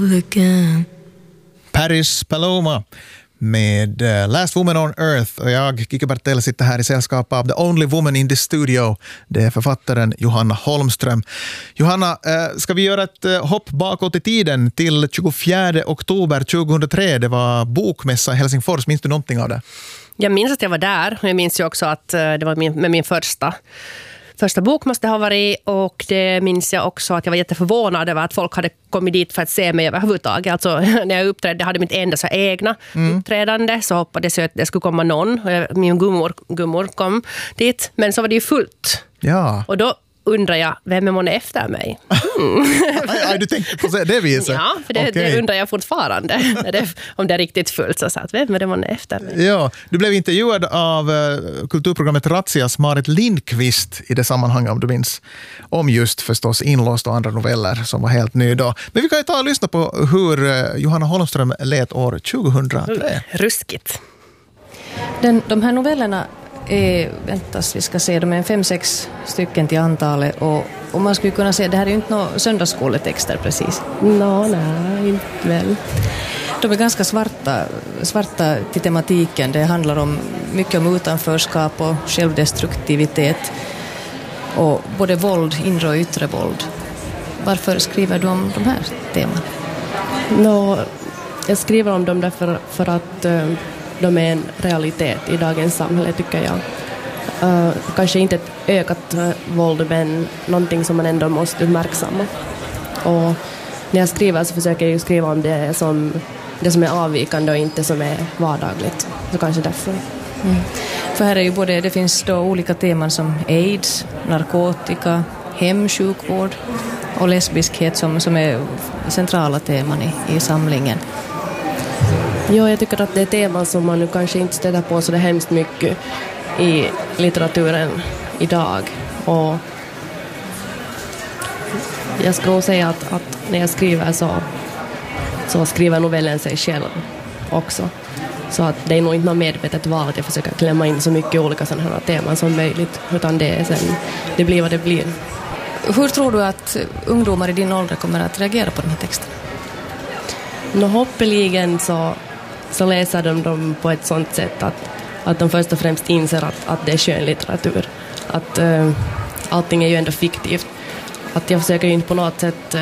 Paris Paloma med Last Woman on Earth, och jag, Kike Bertell, sitter här i sällskap av The Only Woman in the Studio. Det är författaren Johanna Holmström. Johanna, ska vi göra ett hopp bakåt i tiden till 24 oktober 2003? Det var bokmässa i Helsingfors. Minns du någonting av det? Jag minns att jag var där. Jag minns ju också att det var med min första bok måste ha varit, och det minns jag också att jag var jätteförvånad över att folk hade kommit dit för att se mig överhuvudtaget. Alltså när jag uppträdde, hade mitt enda så egna uppträdande, så hoppades jag att det skulle komma någon. Min gummor kom dit, men så var det ju fullt. Ja. Och då undrar jag, vem är man efter mig? Aj, du tänkte på det viset? Ja, för det undrar jag fortfarande. Om det är riktigt fullt, så att vem är det man är efter mig? Ja, du blev intervjuad av kulturprogrammet Razias Marit Lindqvist i det sammanhanget, om du minns, om just förstås Inlåst och andra noveller som var helt ny då. Men vi kan ju ta och lyssna på hur Johanna Holmström lät år 2003. Ruskigt. De här novellerna vi ska se, de är 5-6 stycken till antalet, och man skulle kunna säga att det här är ju inte några söndagsskoletexter precis. Nej, inte väl. De är ganska svarta till tematiken. Det handlar mycket om utanförskap och självdestruktivitet, och både våld, inre och yttre våld. Varför skriver du om de här teman? Jag skriver om dem därför för att de är en realitet i dagens samhälle, tycker jag. Kanske inte ett ökat våld, men någonting som man ändå måste uppmärksamma. Och när jag skriver så försöker jag skriva om det som är avvikande och inte som är vardagligt. Så kanske därför. För här är ju det finns då olika teman som AIDS, narkotika, hemsjukvård och lesbiskhet som är centrala teman i samlingen. Ja, jag tycker att det är teman som man nu kanske inte stöter på så det hemskt mycket i litteraturen idag. Och jag ska nog säga att när jag skriver så skriver novellen sig själv också. Så att det är nog inte något medvetet val att jag försöker klämma in så mycket olika sådana här teman som möjligt, utan det blir vad det blir. Hur tror du att ungdomar i din ålder kommer att reagera på den här texten? Hoppeligen så läser de dem på ett sånt sätt att de först och främst inser att det är skönlitteratur. Att allting är ju ändå fiktivt. Att jag försöker ju inte på något sätt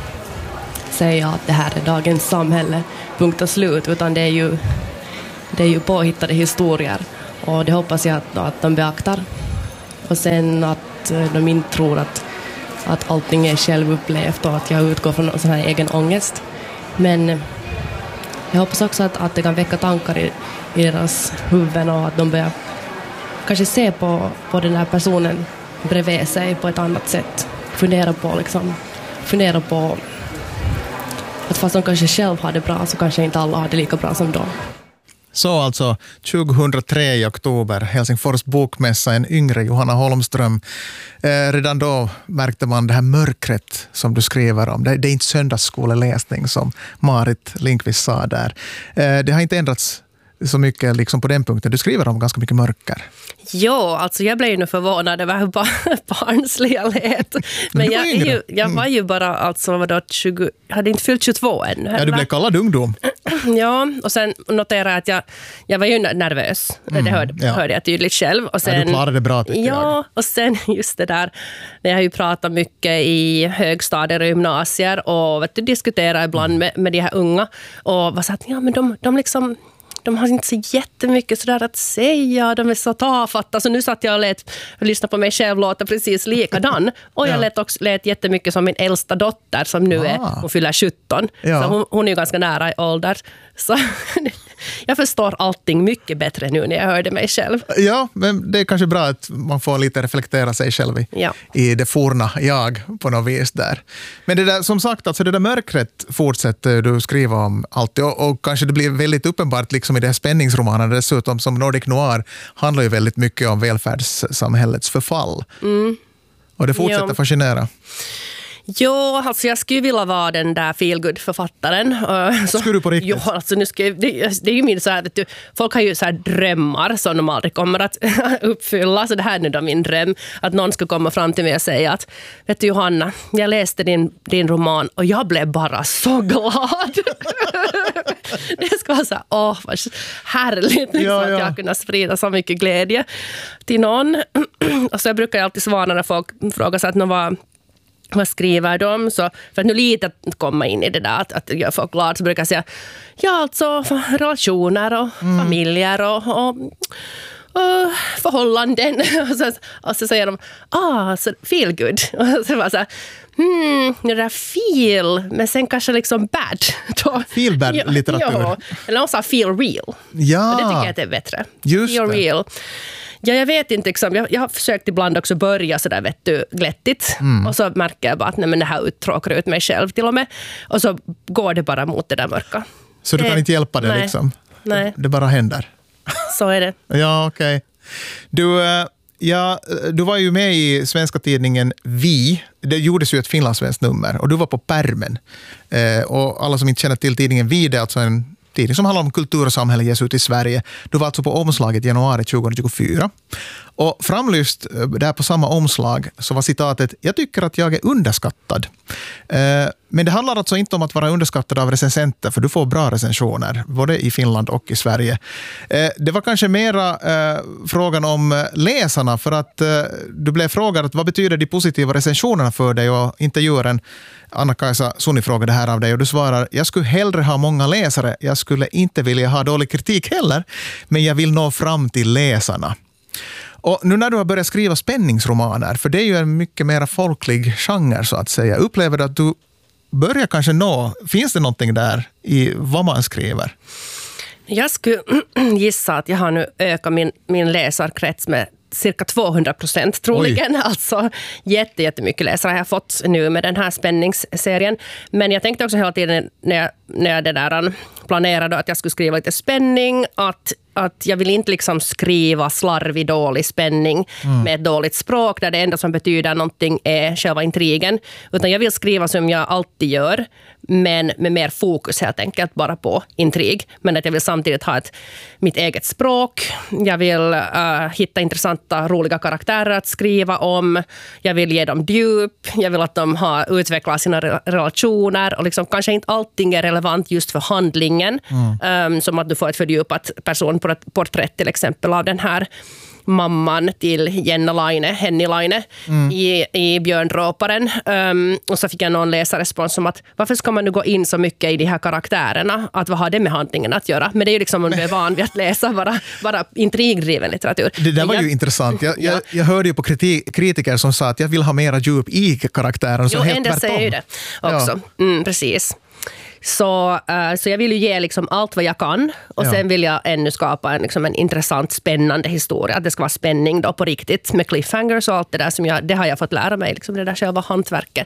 säga att det här är dagens samhälle, punkt och slut, utan det är ju påhittade historier, och det hoppas jag att de beaktar. Och sen att de inte tror att allting är självupplevt och att jag utgår från någon sån här egen ångest. Men jag hoppas också att det kan väcka tankar i deras huvuden, och att de börjar kanske se på den här personen bredvid sig på ett annat sätt. Fundera på att fast de kanske själv har det bra, så kanske inte alla har det lika bra som de. Så alltså 2003 i oktober, Helsingfors bokmässa, en yngre Johanna Holmström. Redan då märkte man det här mörkret som du skriver om. Det är inte söndagsskoleläsning som Marit Lindqvist sa där. Det har inte ändrats så mycket liksom på den punkten. Du skriver om ganska mycket mörker. Ja, alltså jag blev ju nu förvånad över hur barnslig jag lät. Men jag var ju bara, alltså jag hade inte fyllt 22 än. Ja, du blev kallad ungdom. Ja, och sen noterade jag att jag var ju nervös. Det hörde jag tydligt själv. Och sen, du klarade det bra, tycker jag. Ja, och sen just det där, när jag har ju pratat mycket i högstadier och gymnasier och diskuterar ibland med de här unga. Och var så att, ja men de liksom... De har inte så jättemycket sådär att säga. De är så tafatta. Så nu satt jag och lyssnade på mig själv låta precis likadan. Och jag lät jättemycket som min äldsta dotter som nu hon fyller 17. Ja. Så hon är ju ganska nära i ålder. Så jag förstår allting mycket bättre nu när jag hörde mig själv. Ja, men det är kanske bra att man får lite reflektera sig själv i det forna jag på något vis där. Men det där, som sagt, alltså det där mörkret fortsätter du skriva om alltid, och kanske det blir väldigt uppenbart liksom i det här spänningsromanen dessutom, som Nordic Noir handlar ju väldigt mycket om välfärdssamhällets förfall. Och det fortsätter fascinera. Jo, alltså jag skulle vilja vara den där feelgood-författaren. Skulle du på riktigt? Jo, alltså nu ska det är ju min så här, vet du, folk har ju så här drömmar som de aldrig kommer att uppfylla. Så det här är nu då min dröm, att någon ska komma fram till mig och säga att, vet du Johanna, jag läste din roman och jag blev bara så glad. Det ska vara så här, vad härligt liksom, att jag kunna sprida så mycket glädje till någon. Och så jag brukar alltid svara när folk frågar så att vad skriver de? Så för att nu lite att komma in i det där att göra folk glad, så brukar jag säga alltså relationer och familjer och förhållanden. Och så säger de så feel good. Och så var så här, det där feel, men sen kanske liksom bad. Feel bad litteratur. Ja, eller också feel real. Ja. Och det tycker jag att det är bättre. Just feel det. Real. Ja, jag vet inte. Liksom, jag har försökt ibland också börja så där, vet du, glättigt. Och så märker jag bara att nej, men det här uttråkar ut mig själv till och med. Och så går det bara mot det där mörka. Så du kan inte hjälpa det nej, liksom? Nej. Det bara händer? Så är det. Ja, okej. Du var ju med i svenska tidningen Vi. Det gjordes ju ett finlandssvenskt nummer och du var på pärmen. Och alla som inte känner till tidningen Vi, det är alltså en tidning som handlar om kultur och samhälle, ges ut i Sverige. Du var alltså på omslaget i januari 2024. Och framlyst där på samma omslag så var citatet: "Jag tycker att jag är underskattad." Men det handlar alltså inte om att vara underskattad av recensenter, för du får bra recensioner, både i Finland och i Sverige. Det var kanske mera frågan om läsarna, för att du blev frågad att vad betyder de positiva recensionerna för dig, och intervjuaren Anna-Kaisa Suni frågade här av dig och du svarar: "Jag skulle hellre ha många läsare, jag skulle inte vilja ha dålig kritik heller, men jag vill nå fram till läsarna." Och nu när du har börjat skriva spänningsromaner, för det är ju en mycket mer folklig genre så att säga, upplever du att du börjar kanske finns det någonting där i vad man skriver? Jag skulle gissa att jag har nu ökat min läsarkrets med cirka 200% troligen. Oj. Alltså jättemycket läsare har jag fått nu med den här spänningsserien. Men jag tänkte också hela tiden när jag det där planerade att jag skulle skriva lite spänning, att jag vill inte liksom skriva slarvig, dålig spänning med ett dåligt språk där det enda som betyder någonting är själva intrigen. Utan jag vill skriva som jag alltid gör, men med mer fokus helt enkelt bara på intrig. Men att jag vill samtidigt ha mitt eget språk. Jag vill hitta intressanta, roliga karaktärer att skriva om. Jag vill ge dem djup. Jag vill att de har utvecklat sina relationer. Och liksom, kanske inte allting är relevant just för handlingen. Som att du får ett fördjupat personporträtt till exempel av den här mamman till Henny Laine i Björndråparen. Och så fick jag någon läsarrespons om att varför ska man nu gå in så mycket i de här karaktärerna? Att vad har det med handlingen att göra? Men det är ju liksom om du är van vid att läsa bara intrigdriven litteratur. Det där var ju intressant. Jag hörde ju på kritiker som sa att jag vill ha mera djup i karaktären. Så helt tvärtom. Säger ju det också. Ja. Precis. Så jag vill ju ge liksom allt vad jag kan, och sen vill jag ännu skapa en intressant, spännande historia. Att det ska vara spänning då på riktigt med cliffhangers och allt det där som det har jag fått lära mig, liksom det där själva hantverket.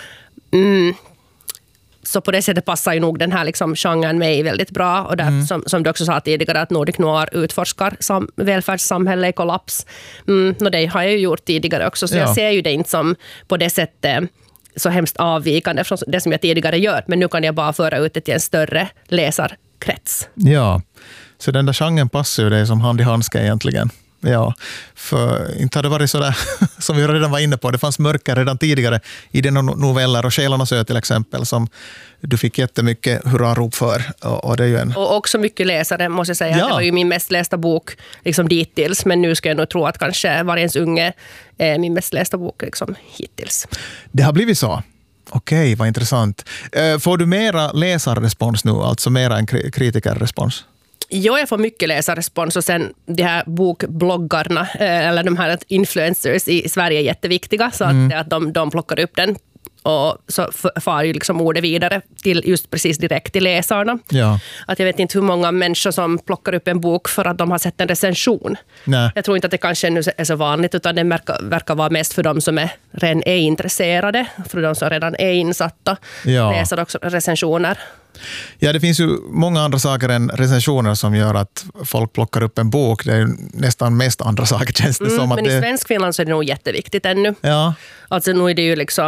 Så på det sättet passar ju nog den här liksom genren mig väldigt bra, och där, som du också sa tidigare, att Nordic Noir utforskar välfärdssamhälle i kollaps. Det har jag ju gjort tidigare också, så jag ser ju det inte som på det sättet så hemskt avvikande från det som jag tidigare gör. Men nu kan jag bara föra ut det till en större läsarkrets. Ja, så den där genren passar ju dig som hand i handske egentligen. Ja, för inte hade det varit sådär som vi redan var inne på. Det fanns mörker redan tidigare i dina noveller, och Själarnas ö till exempel, som du fick jättemycket hurrarop för. Och det är ju och också mycket läsare, måste jag säga. Ja. Det var ju min mest lästa bok liksom dittills, men nu ska jag nog tro att kanske Vargens unge är min mest lästa bok liksom hittills. Det har blivit så? Okej, vad intressant. Får du mera läsarrespons nu, alltså mera än kritikerrespons? Jo, jag får mycket läsarrespons, och sen de här bokbloggarna eller de här influencers i Sverige är jätteviktiga, så att de plockar upp den, och så far ju liksom ordet vidare till just precis direkt till läsarna. Ja. Att jag vet inte hur många människor som plockar upp en bok för att de har sett en recension. Nej. Jag tror inte att det kanske nu är så vanligt, utan det verkar vara mest för de som redan är intresserade, för de som redan är insatta. Läser också recensioner. Ja, det finns ju många andra saker än recensioner som gör att folk plockar upp en bok. Det är nästan mest andra saker, känns det som. Men i svensk Finland så är det nog jätteviktigt ännu. Ja. Alltså nu är det ju liksom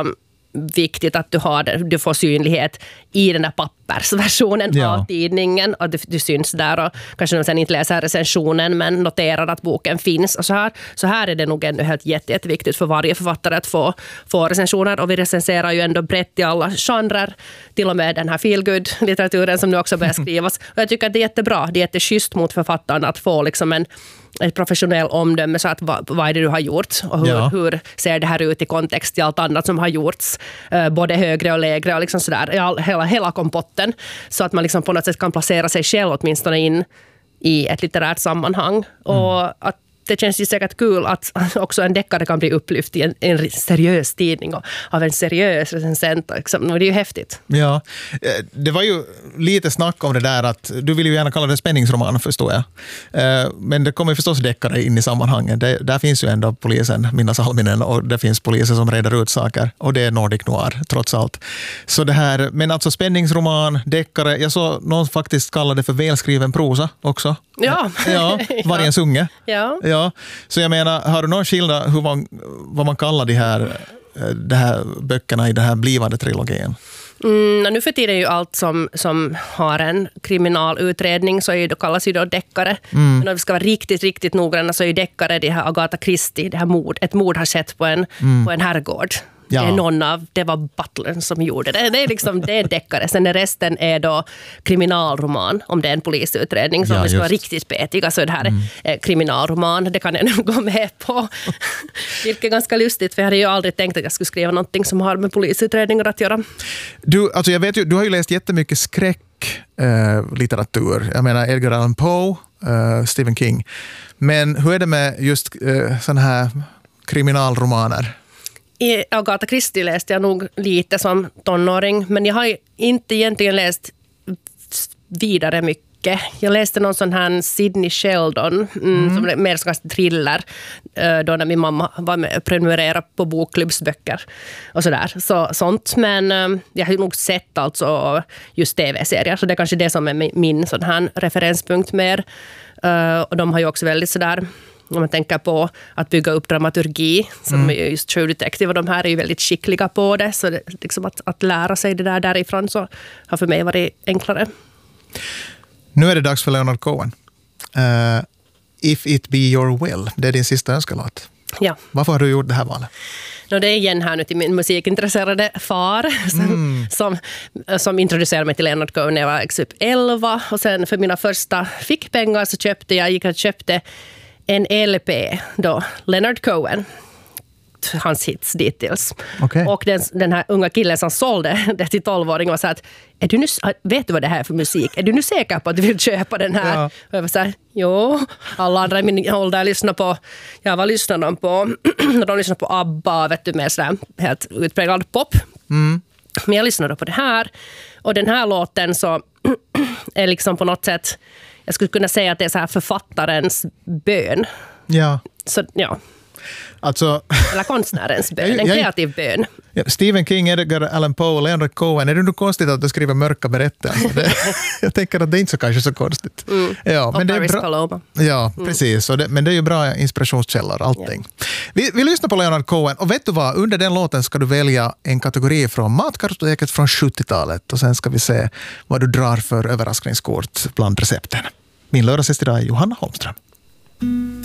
viktigt att du får synlighet i den här pappersversionen av tidningen, och du syns där, och kanske de sen inte läser recensionen men noterar att boken finns och så här är det nog ändå helt jätteviktigt för varje författare att få recensioner, och vi recenserar ju ändå brett i alla genrer, till och med den här feelgood-litteraturen som nu också börjar skrivas, och jag tycker att det är jättebra, det är jätteschysst mot författaren att få liksom ett professionell omdöme, så att vad är det du har gjort och hur ser det här ut i kontext till allt annat som har gjorts, både högre och lägre och liksom sådär, hela kompotten, så att man liksom på något sätt kan placera sig själv åtminstone in i ett litterärt sammanhang, och att det känns ju säkert kul att också en deckare kan bli upplyft i en seriös tidning och av en seriös recensent. Liksom. Det är ju häftigt. Ja, det var ju lite snack om det där att du vill ju gärna kalla det spänningsroman, förstår jag. Men det kommer förstås deckare in i sammanhanget. Där finns ju ändå polisen, Minna Salminen, och det finns poliser som reder ut saker, och det är Nordic Noir trots allt. Så det här, men alltså spänningsroman, deckare, jag såg någon faktiskt kallade det för välskriven prosa också. Ja. Vargens unge. Ja. Så jag menar, har du någon skillnad vad man kallar de här böckerna i den här blivande trilogin? Nu för tiden är ju allt som har en kriminalutredning så kallas ju då deckare. Men om vi ska vara riktigt, riktigt noggranna så är ju deckare det här Agatha Christie, det här ett mord har skett på en herrgård. Ja. Det var butlern som gjorde det. Det är liksom, det är deckare. Sen resten är då kriminalroman, om det är en polisutredning. Så om vi ska vara riktigt petiga så är det här kriminalroman. Det kan jag nog gå med på. Vilket är ganska lustigt, för jag hade ju aldrig tänkt att jag skulle skriva någonting som har med polisutredningar att göra. Jag vet ju, du har ju läst jättemycket skräcklitteratur. Jag menar Edgar Allan Poe, Stephen King. Men hur är det med just sådana här kriminalromaner? I Agatha Christie läste jag nog lite som tonåring, men jag har inte egentligen läst vidare mycket. Jag läste någon sån här Sidney Sheldon, som är mer som thriller, då när min mamma var med och prenumererade på bokklubbsböcker och sådär. Sånt, men jag har nog sett alltså just tv-serier, så det är kanske det som är min sån här referenspunkt mer. Och de har ju också väldigt sådär, om man tänker på att bygga upp dramaturgi, som är just True Detective, och de här är ju väldigt skickliga på det, så det, liksom att lära sig det därifrån så har för mig varit enklare. Nu är det dags för Leonard Cohen. If It Be Your Will, det är din sista önskelåt. Ja. Varför har du gjort det här valet? Det är igen här nu till min musikintresserade far som introducerade mig till Leonard Cohen när jag var typ 11, och sen för mina första fickpengar så köpte en LP då, Leonard Cohen, hans hits dittills. Okay. Och den här unga killen som sålde det till 12-åringen var så att, vet du vad det här är för musik? Är du nu säker på att du vill köpa den här? Ja. Och jag var så här, jo, alla andra i min ålder lyssnar på, vad lyssnar de på? De lyssnar på ABBA, vet du, med sådär helt utpräglad pop. Men jag lyssnade på det här, och den här låten så är liksom på något sätt, jag skulle kunna säga att det är så här författarens bön. Ja. Så, ja. Alltså, eller konstnärens bön, en kreativ bön. Stephen King, Edgar Allan Poe, Leonard Cohen. Är det nog konstigt att du skriver mörka berättelser? Jag tänker att det är inte kanske så konstigt. Ja, men det är bra. Ja, precis. Men det är ju bra inspirationskällor, allting. Ja. Vi lyssnar på Leonard Cohen, och vet du vad? Under den låten ska du välja en kategori från matkartoteket från 70-talet, och sen ska vi se vad du drar för överraskningskort bland recepten. Min lördagsgäst idag är Johanna Holmström.